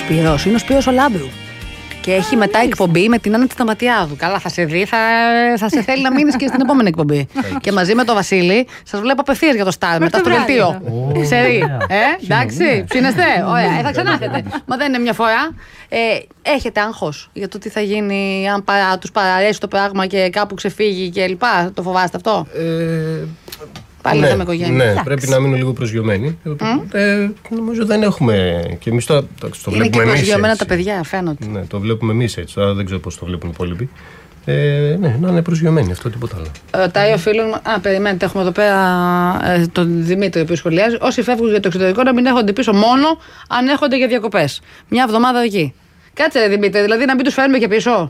Σπύρος, είναι ο Σπύρος ο Λάμπρου. Και έχει μετά εκπομπή με την Άννα Σταματιάδου. Καλά, θα σε δει, θα σε θέλει να μείνεις και στην επόμενη εκπομπή. Και μαζί με τον Βασίλη, σας βλέπω απευθείας για το Σταρ, μετά στο δελτίο. Σε δει. Εντάξει, ψήνεστε. Ωραία, θα ξανάρθετε. Μα δεν είναι μια φορά. Έχετε άγχος για το τι θα γίνει, αν τους παραρέσει το πράγμα και κάπου ξεφύγει κλπ. Το φοβάστε αυτό? Πάλι ναι, με οικογένεια. Ναι, πρέπει να μείνουν λίγο προσγειωμένοι. Νομίζω δεν έχουμε. Και εμείς τώρα το βλέπουμε. Είναι και προσγειωμένα τα παιδιά, φαίνονται. Ναι, το βλέπουμε εμείς έτσι. Τώρα δεν ξέρω πώς το βλέπουν οι υπόλοιποι. Ναι, να είναι προσγειωμένοι, αυτό τίποτα άλλο. Ρωτάει ο φίλος μου, περιμένετε, έχουμε εδώ πέρα τον Δημήτρη, ο οποίος σχολιάζει. Όσοι φεύγουν για το εξωτερικό να μην έρχονται πίσω μόνο αν έρχονται για διακοπές. Μια εβδομάδα εκεί. Κάτσε, ρε Δημήτρη, δηλαδή να μην τους φέρνουμε και πίσω.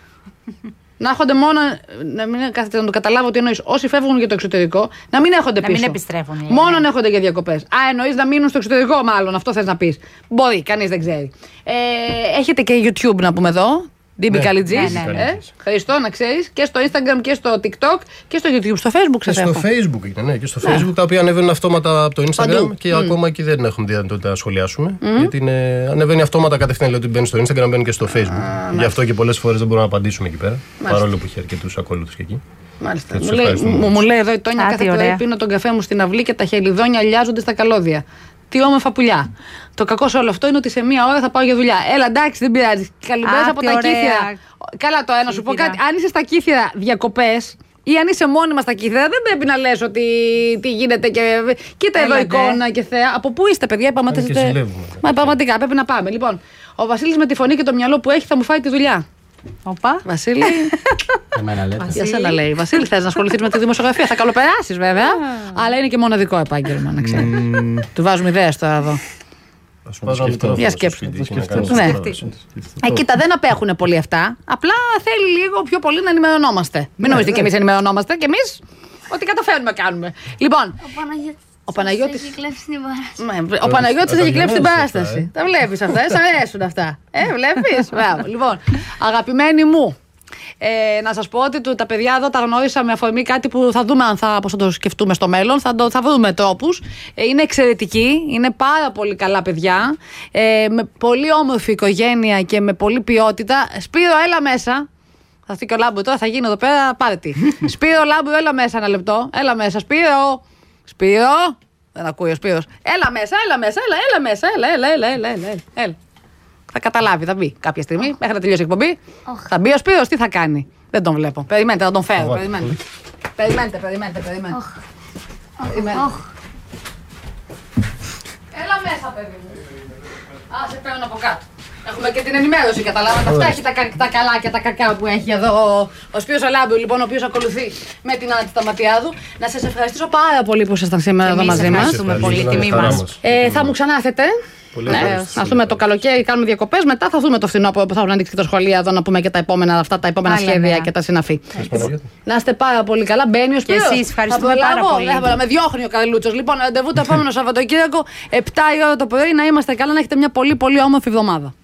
Να έρχονται μόνο. Να μην κάθεται να το καταλάβω τι εννοείς. Όσοι φεύγουν για το εξωτερικό, να μην έρχονται πίσω. Να μην επιστρέφουν. Μόνο να έρχονται για διακοπές. Εννοείς να μείνουν στο εξωτερικό, μάλλον. Αυτό θες να πεις. Μπορεί, κανείς δεν ξέρει. Έχετε και YouTube να πούμε εδώ. DB Καλιτζής. Ευχαριστώ, να ξέρεις. Και στο Instagram και στο TikTok και στο YouTube. Στο Facebook και στο Facebook είναι, ναι. Και στο Facebook, τα οποία ανεβαίνουν αυτόματα από το Instagram. Παντού. Και ακόμα εκεί δεν έχουμε δυνατότητα να σχολιάσουμε. Γιατί ανεβαίνει αυτόματα κατευθείαν. Δηλαδή μπαίνει στο Instagram, μπαίνει και στο Facebook. Γι' αυτό και πολλές φορές δεν μπορούμε να απαντήσουμε εκεί πέρα. Παρόλο που έχει αρκετούς ακόλουθους και εκεί. Μάλιστα. Μου λέει εδώ η Τόνια κάθε πρωί πίνω τον καφέ μου στην αυλή και τα χελιδόνια λιάζονται στα καλώδια. Τι όμορφα πουλιά. Το κακό σε όλο αυτό είναι ότι σε μία ώρα θα πάω για δουλειά. Έλα, εντάξει, δεν πειράζει. Καλημέρα από τα Κύθυρα. Καλά, τώρα να σου πω κάτι. Αν είσαι στα Κύθυρα διακοπές ή αν είσαι μόνιμα στα Κύθυρα, δεν πρέπει να λες ότι τι γίνεται και. Κοίτα εδώ εικόνα και θέα. Από πού είστε, παιδιά, Μα πραγματικά πρέπει να πάμε. Λοιπόν, ο Βασίλης με τη φωνή και το μυαλό που έχει θα μου φάει τη δουλειά. Οπα. Βασίλη. Για σένα λέει. Βασίλη, θες να ασχοληθείς με τη δημοσιογραφία? Θα καλοπεράσεις βέβαια, αλλά είναι και μοναδικό επάγγελμα, να ξέρεις. Του βάζουμε ιδέες τώρα εδώ. Για σκέψου. Κοίτα, δεν απέχουν πολύ αυτά. Απλά θέλει λίγο πιο πολύ να ενημερωνόμαστε. Μην νομίζετε κι εμείς ενημερωνόμαστε, κι εμείς ό,τι καταφέρνουμε κάνουμε. Λοιπόν. Ο Παναγιώτης έχει κλέψει την παράσταση. Ο Παναγιώτης έχει κλέψει την παράσταση. Τα βλέπεις αυτά, σ' αρέσουν αυτά. Βλέπεις. Λοιπόν, αγαπημένοι μου, να σας πω ότι τα παιδιά εδώ τα γνώρισα με αφορμή κάτι που θα δούμε αν θα το σκεφτούμε στο μέλλον. Θα βρούμε τρόπους. Είναι εξαιρετικοί, είναι πάρα πολύ καλά παιδιά. Με πολύ όμορφη οικογένεια και με πολύ ποιότητα. Σπύρο, έλα μέσα. Θα έρθει και ο Λάμπου τώρα, θα γίνει εδώ πέρα πάρτι. Σπύρο, Λάμπου, έλα μέσα ένα λεπτό. Έλα μέσα, Σπύρο. Σπύρο, δεν ακούει ο Σπύρος. Έλα μέσα. Θα καταλάβει, θα μπει κάποια στιγμή, μέχρι να τελειώσει η εκπομπή. Θα μπει ο Σπύρος, τι θα κάνει? Δεν τον βλέπω. Περιμένετε, θα τον φέρω. Περιμένετε. Έλα μέσα, παιδί μου. Σε παίρνω από κάτω. Έχουμε και την ενημέρωση, καταλάβατε. Αυτά έχει τα καλά και τα κακά που έχει εδώ ο Σπύρος ο Λάμπρου, λοιπόν, ο οποίος ακολουθεί με την Άννα Σταματιάδου. Να σας ευχαριστήσω πάρα πολύ που ήσασταν σήμερα εδώ μαζί μας. Ευχαριστούμε πολύ, τιμή μας. Θα μου ξανάρθετε. Να δούμε το καλοκαίρι, κάνουμε διακοπές. Μετά θα δούμε το φθινόπωρο που θα έχουν ανοίξει και τα σχολεία εδώ, να πούμε και τα επόμενα σχέδια και τα συναφή. Να είστε πάρα πολύ καλά. Μπαίνει ο Σπύρος. Και εσείς, ευχαριστούμε πάρα πολύ. Με διώχνει ο Καρλούτσος. Λοιπόν, ραντεβού το επόμενο Σαββατοκύριακο, 7 η ώρα το πρωί, να είμαστε καλά, να έχετε μια πολύ πολύ όμορφη εβδομάδα.